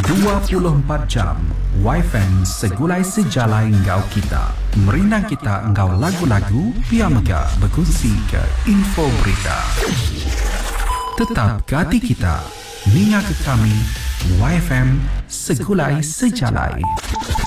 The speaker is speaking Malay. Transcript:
24 jam YFM segulai sejalai engkau kita. Merinang kita engkau lagu-lagu, biar megah berkongsi ke info berita. Tetap ke hati kita, ninga ke kami, YFM segulai sejalai.